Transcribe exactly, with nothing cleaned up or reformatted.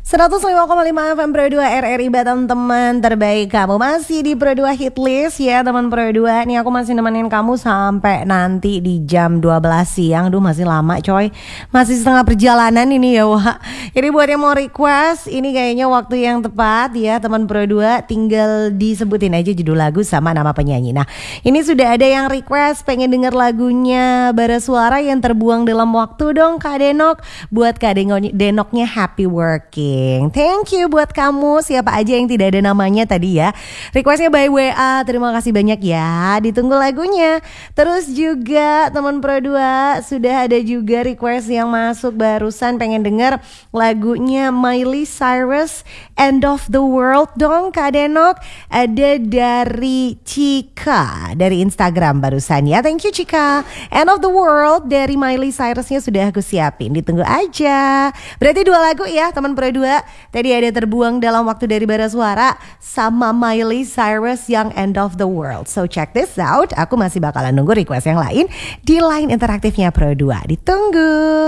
seratus lima koma lima F M Pro dua R R I Batam, teman terbaik kamu. Masih di Pro dua Hit List ya teman Pro dua. Nih aku masih nemenin kamu sampai nanti di jam dua belas siang. Duh masih lama coy, masih setengah perjalanan ini ya wah. Ini buat yang mau request, ini kayaknya waktu yang tepat ya teman Pro dua. Tinggal disebutin aja judul lagu sama nama penyanyi. Nah ini sudah ada yang request pengen denger lagunya Bara Suara yang terbuang dalam waktu dong Kak Denok. Buat Kak Denoknya happy working. Thank you buat kamu, siapa aja yang tidak ada namanya tadi ya. Requestnya by W A, terima kasih banyak ya. Ditunggu lagunya. Terus juga teman Pro dua sudah ada juga request yang masuk barusan pengen denger lagunya Miley Cyrus End of the World dong Kak Denok. Ada dari Cika dari Instagram barusan ya. Thank you Cika. End of the World dari Miley Cyrusnya sudah aku siapin. Ditunggu aja. Berarti dua lagu ya teman Pro dua. Tadi ada terbuang dalam waktu dari Bara Suara sama Miley Cyrus yang End of the World. So check this out. Aku masih bakalan nunggu request yang lain di line interaktifnya Pro dua. Ditunggu.